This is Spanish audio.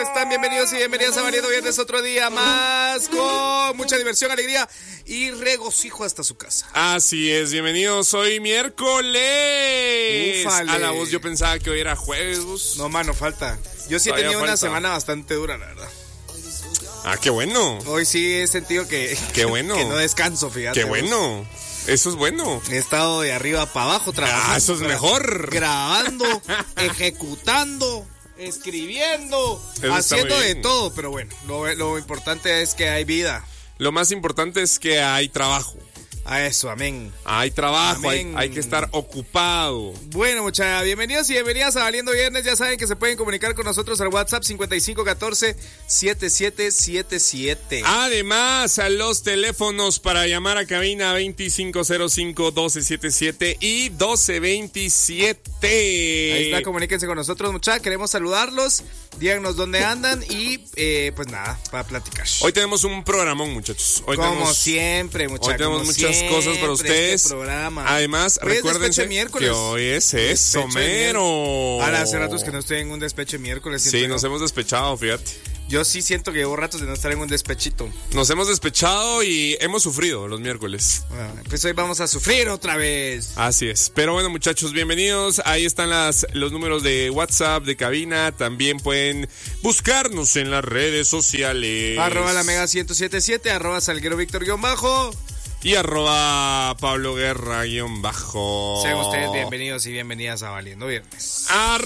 están? Bienvenidos y bienvenidas a Valiendo Viernes, otro día más con mucha diversión, alegría y regocijo hasta su casa. Así es, bienvenidos hoy miércoles. Ufale. A la voz yo pensaba que hoy era jueves, vos. No, mano, falta. Yo sí he Todavía tenido una falta. semana bastante dura, la verdad. Ah, qué bueno. Hoy sí he sentido que, Qué bueno. que no descanso, fíjate. Qué vos. bueno. Eso es bueno. He estado de arriba para abajo trabajando. Ah, eso es mejor. Grabando, ejecutando, escribiendo, Eso está haciendo muy de bien. todo. Pero bueno, lo importante es que hay vida. Lo más importante es que hay trabajo. A eso, amén. Hay trabajo, Amén. hay que estar ocupado. Bueno, muchachos, bienvenidos y bienvenidas a Valiendo Viernes. Ya saben que se pueden comunicar con nosotros al WhatsApp 5514-7777. Además, a los teléfonos para llamar a cabina 2505-1277 y 1227. Ahí está, comuníquense con nosotros, muchachos. Queremos saludarlos. Díganos dónde andan y pues nada, para platicar. Hoy tenemos un programón, muchachos. Hoy como tenemos, siempre, muchachos. hoy tenemos muchas cosas para ustedes. Este programa. Además, Hoy es recuérdense despeche miércoles. que hoy es eso, Despeche mero. Ahora, hace ratos que no estoy en un despeche miércoles. Sí, siento nos yo. hemos despechado, fíjate. Yo sí siento que llevo ratos de no estar en un despechito. Nos hemos despechado y hemos sufrido los miércoles. Bueno, pues hoy vamos a sufrir otra vez. Así es. Pero bueno, muchachos, bienvenidos. Ahí están los números de WhatsApp, de cabina. También pueden buscarnos en las redes sociales. Arroba la Mega 1077, arroba Salguero Víctor _ y arroba Pablo Guerra _ Sean ustedes bienvenidos y bienvenidas a Valiendo Viernes.